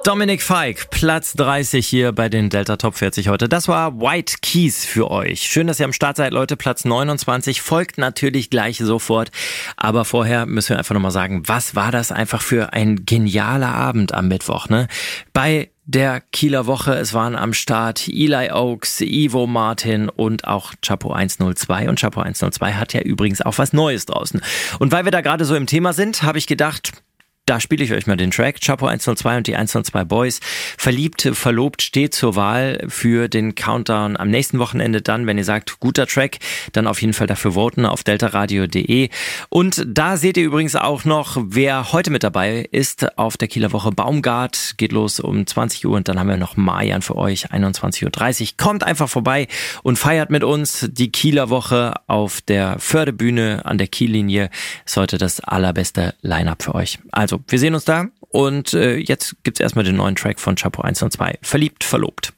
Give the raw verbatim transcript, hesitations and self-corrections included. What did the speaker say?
Dominik Fike, Platz dreißig hier bei den Delta Top vierzig heute. Das war White Keys für euch. Schön, dass ihr am Start seid, Leute. Platz neunundzwanzig folgt natürlich gleich sofort. Aber vorher müssen wir einfach nochmal sagen, was war das einfach für ein genialer Abend am Mittwoch, ne? Bei der Kieler Woche, es waren am Start Eli Oaks, Ivo Martin und auch Chapo hundertzwei. Und Chapo hundertzwei hat ja übrigens auch was Neues draußen. Und weil wir da gerade so im Thema sind, habe ich gedacht, da spiele ich euch mal den Track. Chapo hundertzwei und die hundertzwei Boys. Verliebt, verlobt steht zur Wahl für den Countdown am nächsten Wochenende dann. Wenn ihr sagt, guter Track, dann auf jeden Fall dafür voten auf deltaradio punkt de. Und da seht ihr übrigens auch noch, wer heute mit dabei ist auf der Kieler Woche. Baumgart geht los um zwanzig Uhr und dann haben wir noch Marian für euch, einundzwanzig Uhr dreißig. Kommt einfach vorbei und feiert mit uns die Kieler Woche auf der Fördebühne an der Kiellinie. Ist heute das allerbeste Line-Up für euch. Also, wir sehen uns da und äh, jetzt gibt's erstmal den neuen Track von Chapo hundertzwei. Verliebt, verlobt.